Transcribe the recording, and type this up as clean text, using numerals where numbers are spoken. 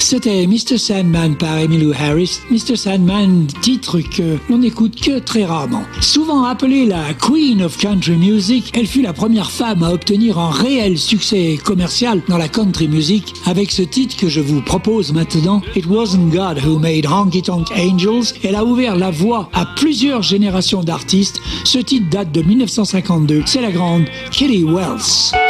C'était Mr. Sandman par Emmylou Harris. Mr. Sandman, titre que l'on n'écoute que très rarement. Souvent appelée la Queen of Country Music, elle fut la première femme à obtenir un réel succès commercial dans la country music avec ce titre que je vous propose maintenant. It wasn't God who made Honky Tonk Angels. Elle a ouvert la voie à plusieurs générations d'artistes. Ce titre date de 1952. C'est la grande Kitty Wells.